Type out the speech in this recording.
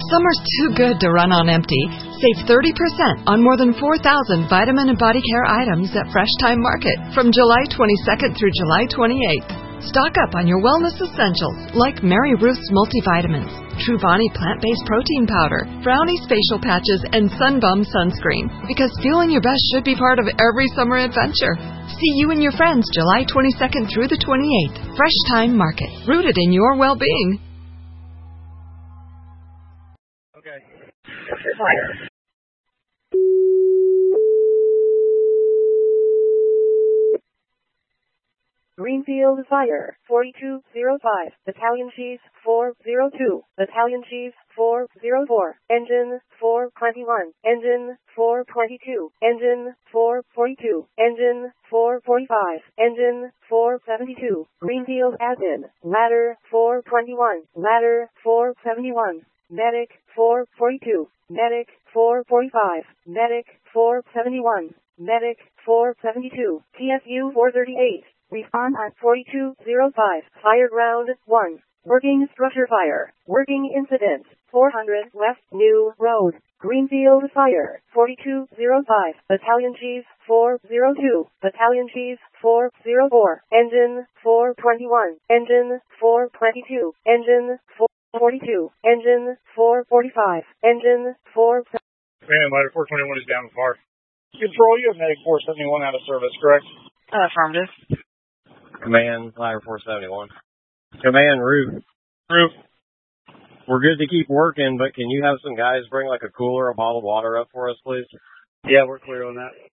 Summer's too good to run on empty. Save 30% on more than 4,000 vitamin and body care items at Fresh Time Market from July 22nd through July 28th. Stock up on your wellness essentials like Mary Ruth's multivitamins, Truvani plant-based protein powder, Brownie's facial patches, and Sunbum sunscreen. Because feeling your best should be part of every summer adventure. See you and your friends July 22nd through the 28th. Fresh Time Market, rooted in your well-being. Okay. Fire. Greenfield Fire, 4205, Battalion Chief, 402, Battalion Chief, 404, Engine, 421, Engine, 422, Engine, 442, Engine, 445, Engine, 472, Greenfield Admin, Ladder, 421, Ladder, 471, Medic, 442, Medic, 445, Medic, 471, Medic, 472, TSU 438. Respond at 4205. Fire ground 1. Working structure fire. Working incident. 400 West New Road. Greenfield Fire. 4205. Battalion Chief 402. Battalion Chief 404. Engine 421. Engine 422. Engine 442. Engine 445. Engine 4... Man, Ladder 421 is down the far. Control, you have Medic 471 out of service, correct? Affirmative. Command, Ladder 471. Command, Roof. Roof. We're good to keep working, but can you have some guys bring like a cooler, a bottle of water up for us, please? Yeah, we're clear on that.